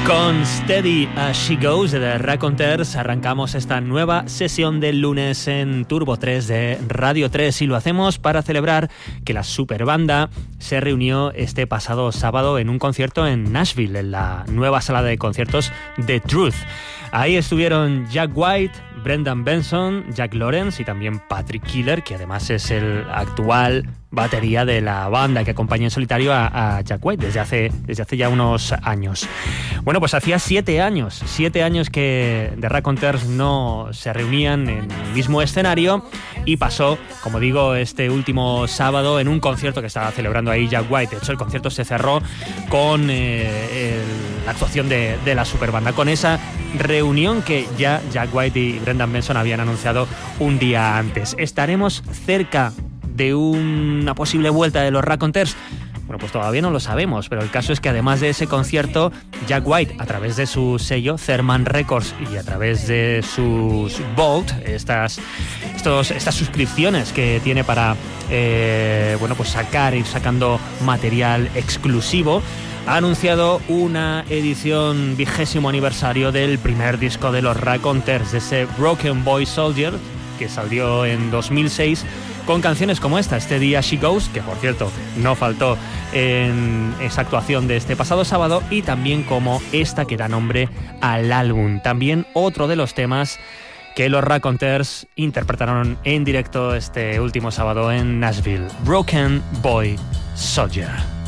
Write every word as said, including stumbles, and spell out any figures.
Con Steady As She Goes de The Raconteurs arrancamos esta nueva sesión del lunes en Turbo tres de Radio tres y lo hacemos para celebrar que la superbanda se reunió este pasado sábado en un concierto en Nashville, en la nueva sala de conciertos The Truth. Ahí estuvieron Jack White, Brendan Benson, Jack Lawrence y también Patrick Killer, que además es el actual batería de la banda que acompaña en solitario a, a Jack White desde hace, desde hace ya unos años. Bueno, pues hacía siete años, siete años que The Raconteurs no se reunían en el mismo escenario y pasó, como digo, este último sábado en un concierto que estaba celebrando ahí Jack White. De hecho, el concierto se cerró con eh, el, la actuación de, de la superbanda, con esa reunión que ya Jack White y Brendan Benson habían anunciado un día antes. ¿Estaremos cerca de una posible vuelta de los Raconteurs? Bueno, pues todavía no lo sabemos, pero el caso es que además de ese concierto, Jack White, a través de su sello Therman Records y a través de sus Vault, estas, estos, estas suscripciones que tiene para eh, bueno, pues sacar, ir sacando material exclusivo, ha anunciado una edición vigésimo aniversario del primer disco de los Raconteurs, de ese Broken Boy Soldier, que salió en dos mil seis, con canciones como esta, Steady As She Goes, que por cierto no faltó en esa actuación de este pasado sábado, y también como esta que da nombre al álbum. También otro de los temas que los Raconteurs interpretaron en directo este último sábado en Nashville, Broken Boy Soldier.